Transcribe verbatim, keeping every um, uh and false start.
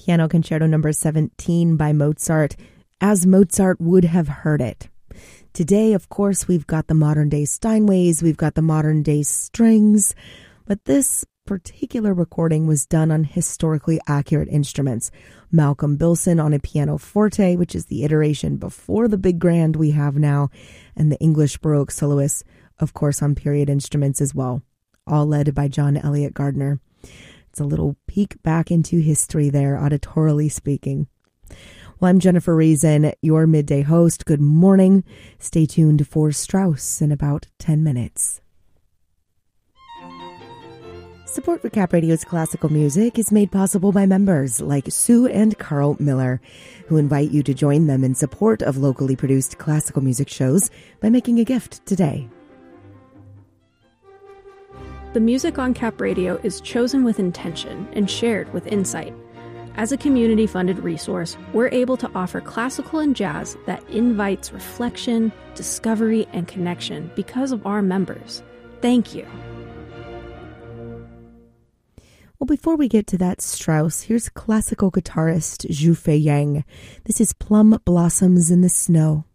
Piano Concerto number seventeen by Mozart, as Mozart would have heard it. Today, of course, we've got the modern-day Steinways, we've got the modern-day strings, but this particular recording was done on historically accurate instruments. Malcolm Bilson on a pianoforte, which is the iteration before the big grand we have now, and the English Baroque soloists, of course, on period instruments as well, all led by John Eliot Gardiner. It's a little peek back into history there, auditorily speaking. Well, I'm Jennifer Reason, your midday host. Good morning. Stay tuned for Strauss in about ten minutes. Support for Cap Radio's classical music is made possible by members like Sue and Carl Miller, who invite you to join them in support of locally produced classical music shows by making a gift today. The music on Cap Radio is chosen with intention and shared with insight. As a community-funded resource, we're able to offer classical and jazz that invites reflection, discovery, and connection because of our members. Thank you. Well, before we get to that Strauss, here's classical guitarist Zhu Feiyang. This is Plum Blossoms in the Snow.